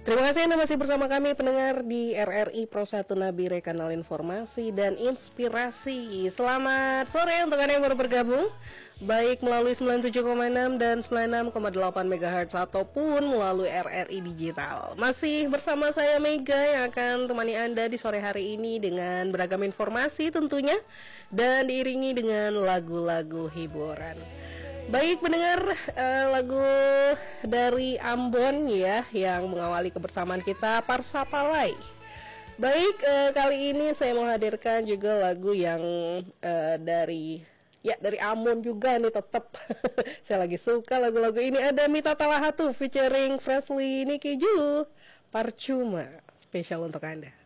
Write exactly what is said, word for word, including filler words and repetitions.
Terima kasih Anda masih bersama kami pendengar di R R I Pro satu Nabire, kanal informasi dan inspirasi. Selamat sore untuk Anda yang baru bergabung, baik melalui sembilan puluh tujuh koma enam dan sembilan puluh enam koma delapan megahertz ataupun melalui R R I Digital. Masih bersama saya Mega yang akan temani Anda di sore hari ini dengan beragam informasi tentunya, dan diiringi dengan lagu-lagu hiburan. Baik pendengar, uh, lagu dari Ambon ya yang mengawali kebersamaan kita, Parsapalai. Baik, uh, kali ini saya menghadirkan juga lagu yang uh, dari ya dari Ambon juga nih tetap. Saya lagi suka lagu-lagu ini. Ada Mita Talahatu featuring Freshly Niki Ju, Parcuma, spesial untuk Anda.